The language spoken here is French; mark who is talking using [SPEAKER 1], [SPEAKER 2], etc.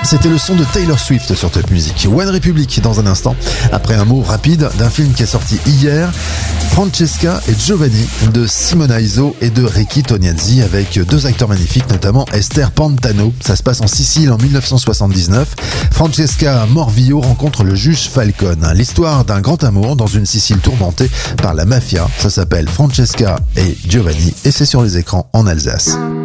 [SPEAKER 1] C'était le son de Taylor Swift sur Top Music. One Republic dans un instant. Après un mot rapide d'un film qui est sorti hier, Francesca et Giovanni de Simona Iso et de Ricky Tognazzi, avec deux acteurs magnifiques, notamment Esther Pantano. Ça se passe en Sicile en 1979. Francesca Morvillo rencontre le juge Falcone. L'histoire d'un grand amour dans une Sicile tourmentée par la mafia. Ça s'appelle Francesca et Giovanni et c'est sur les écrans en Alsace.